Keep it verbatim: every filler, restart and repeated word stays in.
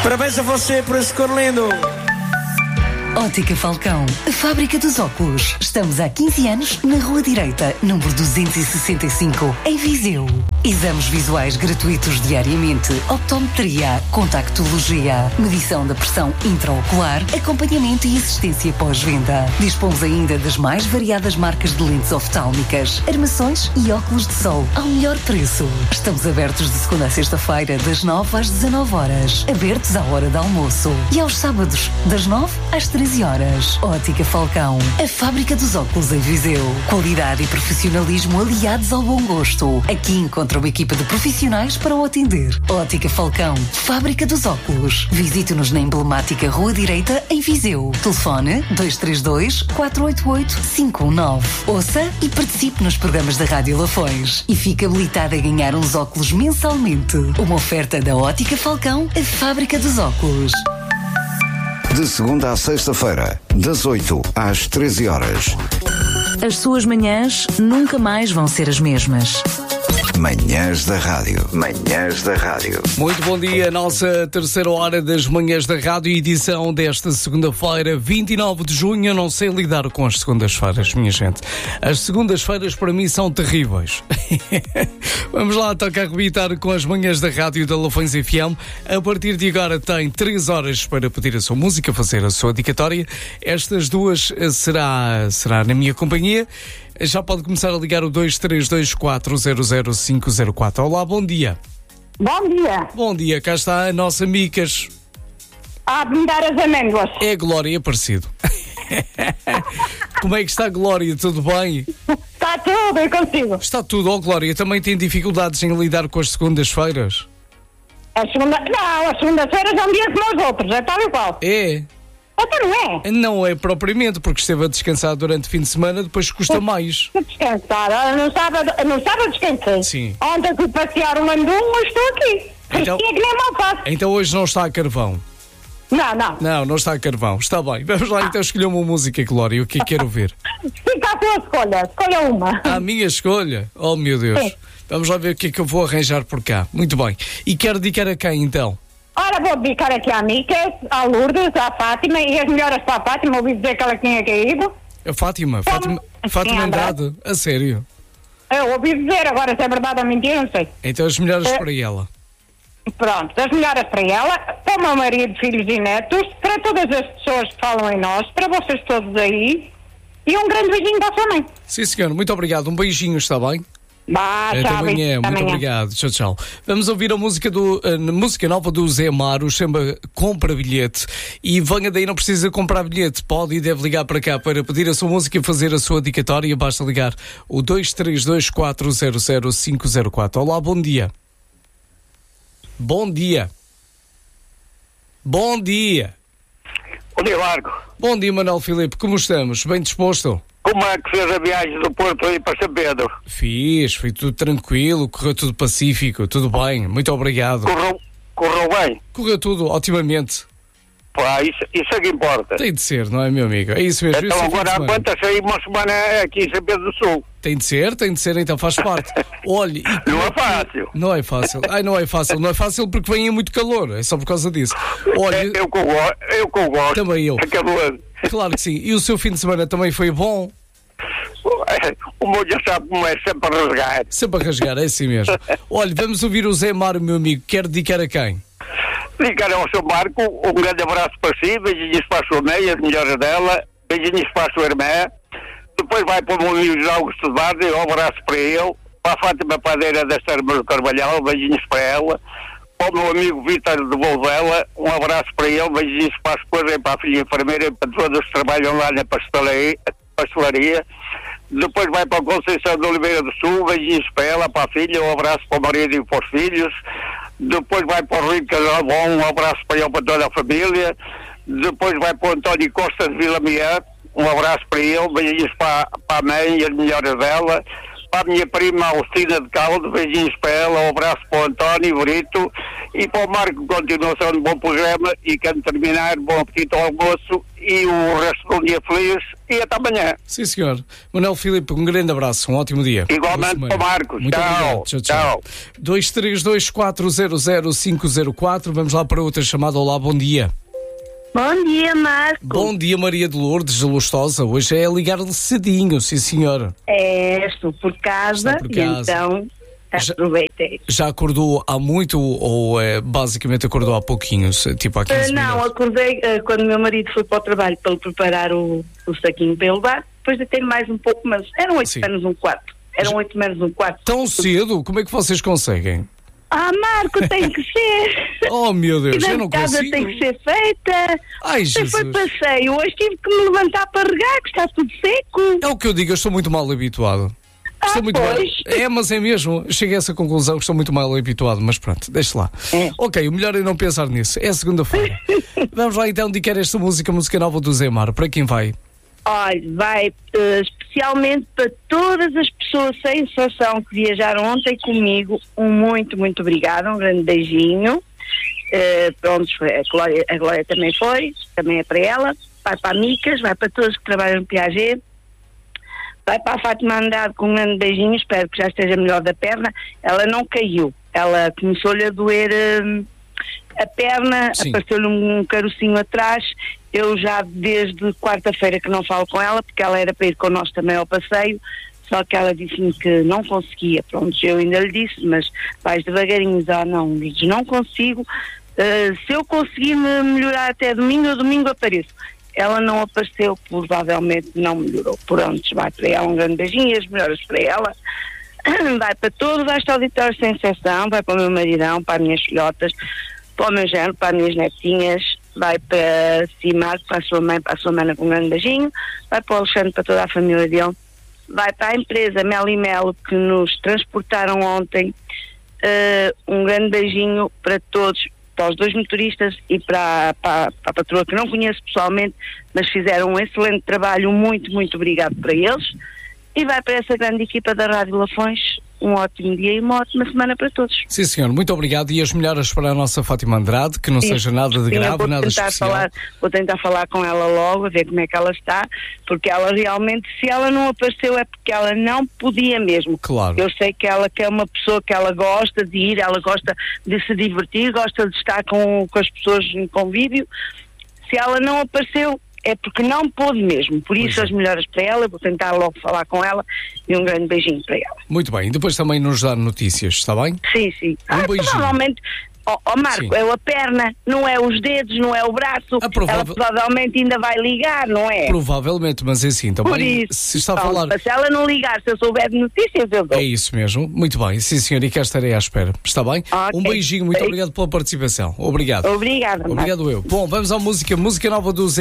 Parabéns a você por esse cor lindo. Ótica Falcão, a fábrica dos óculos. Estamos há quinze anos na Rua Direita, número duzentos e sessenta e cinco, em Viseu. Exames visuais gratuitos diariamente, optometria, contactologia, medição da pressão intraocular, acompanhamento e assistência pós-venda. Dispomos ainda das mais variadas marcas de lentes oftálmicas, armações e óculos de sol ao melhor preço. Estamos abertos de segunda a sexta-feira, das nove às dezanove horas. Abertos à hora de almoço. E aos sábados, das nove às treze horas. Ótica Falcão, a fábrica dos óculos em Viseu. Qualidade e profissionalismo aliados ao bom gosto. Aqui encontra uma equipa de profissionais para o atender. Ótica Falcão, fábrica dos óculos. Visite-nos na emblemática Rua Direita, em Viseu. Telefone dois três dois, quatro oito oito, cinco um nove. Ouça e participe nos programas da Rádio Lafões. E fique habilitado a ganhar uns óculos mensalmente. Uma oferta da Ótica Falcão, a fábrica dos óculos. De segunda à sexta-feira, das oito às treze horas. As suas manhãs nunca mais vão ser as mesmas. Manhãs da Rádio. Manhãs da Rádio. Muito bom dia, nossa terceira hora das Manhãs da Rádio, edição desta segunda-feira, vinte e nove de junho. Eu não sei lidar com as segundas-feiras, minha gente. As segundas-feiras para mim são terríveis. Vamos lá tocar arrebitar com as Manhãs da Rádio da Lafões F M. A partir de agora tem três horas para pedir a sua música, fazer a sua dedicatória. Estas duas será, será na minha companhia. Já pode começar a ligar o dois três dois, quatro zero zero, cinco zero quatro. Olá, bom dia. Bom dia. Bom dia, cá está a nossa Micas. A brindar as amêndoas. É a Glória Aparecido. Como é que está a Glória? Tudo bem? Está tudo, eu consigo. Está tudo. Ó, Glória, também tem dificuldades em lidar com as segundas-feiras? A segunda... Não, as segundas-feiras é um dia como os outros, é tal e qual. É? Até não é? Não é propriamente, porque esteve a descansar durante o fim de semana, depois custa mais. Descansar, no sábado, no sábado descansei. Sim. Ontem fui passear um andum, mas estou aqui. Então, é que nem mal faço. Então hoje não está a carvão? Não, não. Não, não está a carvão. Está bem. Vamos lá então escolher uma música, Glória. O que é que quero ver? Fica a tua escolha. Escolha uma. A minha escolha? Oh, meu Deus. Sim. Vamos lá ver o que é que eu vou arranjar por cá. Muito bem. E quero dedicar a quem, então? Ora, vou dedicar aqui à Mica, à Lourdes, à Fátima, e as melhoras para a Fátima. Ouvi dizer que ela tinha caído. A Fátima? Fátima, Fátima Andrade? A sério? Eu ouvi dizer, agora se é verdade ou mentira, não sei. Então as melhoras É. para ela. Pronto, as melhoras para ela, para o meu marido, filhos e netos, para todas as pessoas que falam em nós, para vocês todos aí, e um grande beijinho para a sua mãe. Sim, senhor. Muito obrigado. Um beijinho, está bem? Bah, Até tchau, amanhã. beijinho, Muito amanhã. obrigado. Tchau, tchau. Vamos ouvir a música, do, a música nova do Zé Amaro, chama Compra Bilhete. E venha daí, não precisa comprar bilhete. Pode e deve ligar para cá para pedir a sua música e fazer a sua dedicatória. Basta ligar o dois três dois, quatro zero zero, cinco zero quatro. Olá, bom dia. Bom dia. Bom dia. Bom dia, Marco. Bom dia, Manuel Filipe. Como estamos? Bem disposto? Como é que fez a viagem do Porto aí para São Pedro? Fiz, foi tudo tranquilo, correu tudo pacífico, tudo bem, muito obrigado. Correu, correu bem? Correu tudo otimamente. Pá, isso, isso é que importa. Tem de ser, não é, meu amigo? É isso mesmo. Então Esse é agora fim de semana. aguenta-se aí uma semana aqui em São Pedro do Sul. Tem de ser, tem de ser, então faz parte. Olha, e como Não é que- fácil. Não é fácil. Ai, não é fácil. Não é fácil porque vem muito calor. É só por causa disso. Olha, É, eu que eu gosto, eu que eu gosto. Também eu. É calor. claro que sim. E o seu fim de semana também foi bom? O meu já sabe como é, sempre a rasgar. Sempre a rasgar, é assim mesmo. Olha, vamos ouvir o Zé Amaro, meu amigo. Quer dedicar a quem? Dedicar ao seu Marco, um grande abraço para si, beijinhos para a sua mãe, as melhoras dela, beijinhos para a sua irmã. Depois vai para o meu amigo Augusto de Barde, um abraço para ele. Para a Fátima Padeira da Serma do Carvalhal, beijinhos para ela. Para o meu amigo Vítor de Bolvela, um abraço para ele, beijinhos para a esposa e para a filha enfermeira e para todos que trabalham lá na pastelaria. pastelaria. Depois vai para a Conceição de Oliveira do Sul, beijinhos para ela, para a filha, um abraço para o marido e para os filhos. Depois vai para o Rui de Casalbon, um abraço para ele, para toda a família. Depois vai para o António Costa de Vila Mier, um abraço para ele, beijinhos para, para a mãe e as melhoras dela. para a minha prima Alcina de Caldo, beijinhos para ela, um abraço para o António Brito e para o Marco, continuação de bom programa e quando terminar, bom apetite ao almoço e o resto de um dia feliz e até amanhã. Sim, senhor. Manuel Filipe, um grande abraço, um ótimo dia. Igualmente para o Marcos. Muito tchau. Obrigado. Tchau, tchau. dois três dois quatro zero zero cinco zero quatro, vamos lá para outra chamada. Olá, bom dia. Bom dia, Marco. Bom dia, Maria de Lourdes, de Lustosa. Hoje é ligar-lhe cedinho, sim, senhora. É, estou por casa, Está por casa. e então Já- aproveitei. Já acordou há muito ou é, basicamente acordou há pouquinho, se- tipo há Ah, quinze não, minutos? acordei ah, quando meu marido foi para o trabalho para ele preparar o, o saquinho para ele levar. Depois deitei mais um pouco, mas eram oito Sim. menos um quarto. Eram oito menos um quarto. Tão cedo? Como é que vocês conseguem? Ah, Marco, tem que ser. Oh, meu Deus, E eu na não casa consigo. tem que ser feita. Ai, Ontem foi Jesus. passeio. Hoje tive que me levantar para regar, que está tudo seco. É o que eu digo, eu estou muito mal habituado. Estou Ah, muito mal. pois. É, mas é mesmo. Cheguei a essa conclusão que estou muito mal habituado, mas pronto, deixa lá. É. Ok, o melhor é não pensar nisso. É segunda-feira. Vamos lá então dedicar esta música, música nova do Zé Mar. Para quem vai? Olha, vai eh, especialmente para todas as pessoas sem exceção que viajaram ontem comigo. Um muito, muito obrigado, um grande beijinho. Eh, pronto, foi- a Glória, a Glória também foi, também é para ela. Vai para a Micas, vai para todos que trabalham no Piaget. Vai para a Fátima Andrade com um grande beijinho, espero que já esteja melhor da perna. Ela não caiu, ela começou-lhe a doer hum, a perna, Sim. apareceu-lhe um carocinho atrás. Eu já desde quarta-feira que não falo com ela, porque ela era para ir connosco também ao passeio, só que ela disse-me que não conseguia. Pronto, eu ainda lhe disse, mas vais devagarinho. Ah, não, diz, não consigo. Uh, se eu conseguir me melhorar até domingo, eu domingo apareço. Ela não apareceu, provavelmente não melhorou. Por onde vai para ela um grande beijinho e as melhoras para ela. Vai para todos os auditórios sem exceção, vai para o meu maridão, para as minhas filhotas, para o meu género, para as minhas netinhas, vai para Simar, para a sua mãe, para a sua mana com um grande beijinho, vai para o Alexandre, para toda a família dele, vai para a empresa Mel e Melo que nos transportaram ontem. Uh, um grande beijinho para todos, para os dois motoristas e para, para, para a patroa que não conheço pessoalmente, mas fizeram um excelente trabalho, muito, muito obrigado para eles. E vai para essa grande equipa da Rádio Lafões, um ótimo dia e uma ótima semana para todos. Sim, senhor, muito obrigado. E as melhoras para a nossa Fátima Andrade, que não Sim. seja nada de Sim, eu grave, vou nada tentar especial. falar, vou tentar falar com ela logo, a ver como é que ela está, porque ela realmente, se ela não apareceu é porque ela não podia mesmo. Claro. Eu sei que ela que é uma pessoa que ela gosta de ir, ela gosta de se divertir, gosta de estar com, com as pessoas em convívio. Se ela não apareceu é porque não pôde mesmo. Por isso Pois é. as melhoras para ela, vou tentar logo falar com ela e um grande beijinho para ela. Muito bem, e depois também nos dar notícias, está bem? Sim, sim. Um ah, beijinho. provavelmente, ó ó, Marco, Sim. é a perna, não é os dedos, não é o braço. Ah, provável- Ela provavelmente ainda vai ligar, não é? Provavelmente, mas é assim, Por também, isso. se está a Pronto, falar... mas se ela não ligar, se eu souber de notícias, eu dou. É isso mesmo, muito bem, sim senhor, e cá estarei à espera, está bem? Ok. Um beijinho, muito Beijo. obrigado pela participação, obrigado. Obrigada, Marco. Obrigado eu. Bom, vamos à música, música nova do Zé